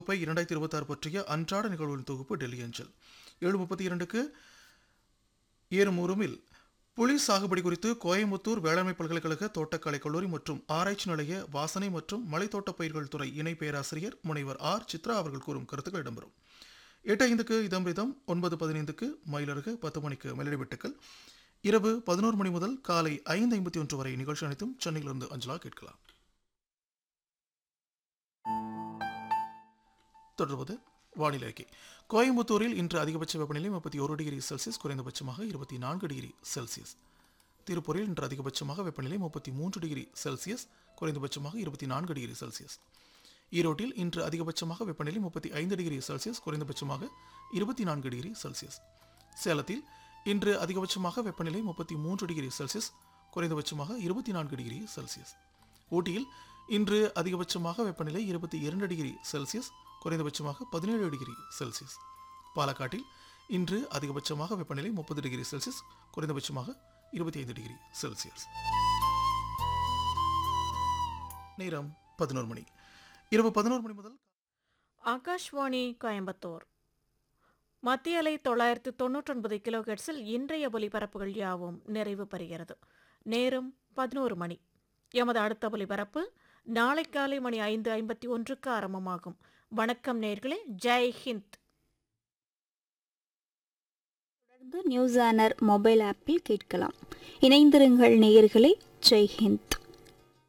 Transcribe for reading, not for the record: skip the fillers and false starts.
கோப்பை 2026 பற்றிய அன்றாட நிகழ்வுகளின் தொகுப்பு டெல்லி அஞ்சல். 7:32க்கு ஏறுமுறுமில் புலி சாகுபடி குறித்து கோயம்புத்தூர் வேளாண்மை பல்கலைக்கழக தோட்டக்கலை கல்லூரி மற்றும் ஆராய்ச்சி நிலைய வாசனை மற்றும் மலைத்தோட்ட பயிர்கள் துறை இணை பேராசிரியர் முனைவர் ஆர் சித்ரா அவர்கள் கூறும் கருத்துக்கள் இடம்பெறும். 8:05க்கு இதம்ரிதம், 9:15க்கு மயிலருகு, 10 மணிக்கு மெலடி வெட்டுக்கள். இரவு 11 மணி முதல் காலை 5:51 வரை நிகழ்ச்சி அனைத்தும் சென்னையிலிருந்து அஞ்சலா கேட்கலாம். தொடர்வது வானிலை அறிக்கை. கோயம்புத்தூரில் இன்று அதிகபட்ச வெப்பநிலை 31 டிகிரி செல்சியஸ், குறைந்தபட்சமாக 24 டிகிரி செல்சியஸ். திருப்பூரில் இன்று அதிகபட்சமாக வெப்பநிலை 33 டிகிரி செல்சியஸ், குறைந்தபட்சமாக 24 டிகிரி செல்சியஸ். ஈரோட்டில் இன்று அதிகபட்சமாக வெப்பநிலை 35 டிகிரி செல்சியஸ், குறைந்தபட்சமாக 24 டிகிரி செல்சியஸ். சேலத்தில் இன்று அதிகபட்சமாக வெப்பநிலை 33 டிகிரி செல்சியஸ், குறைந்தபட்சமாக 24 டிகிரி செல்சியஸ். ஊட்டியில் இன்று அதிகபட்சமாக வெப்பநிலை 22 டிகிரி செல்சியஸ், குறைந்தபட்சமாக 17 டிகிரி செல்சியஸ். பாலக்காட்டில் இன்று அதிகபட்சமாக வெப்பநிலை 30 டிகிரி செல்சியஸ், குறைந்தபட்சமாக 25 டிகிரி செல்சியஸ். நேரம் 11 மணி. இரவு 11 மணி முதல் ஆகாஷ்வாணி கோயம்புத்தூர். மத்திய அலை 999 கிலோஹெர்ட்ஸில் இன்றைய ஒலிபரப்புகள் யாவும் நிறைவு பெறுகிறது. நேரம் 11 மணி. எமது அடுத்த ஒலிபரப்பு நாளை காலை மணி 5:51க்கு ஆரம்பமாகும். வணக்கம் நேயர்களே, ஜெய் ஹிந்த். தொடர்ந்து நியூஸ் ஆனர் மொபைல் ஆப்பில் கேட்கலாம். இணைந்திருங்கள் நேயர்களே. ஜெய் ஹிந்த்.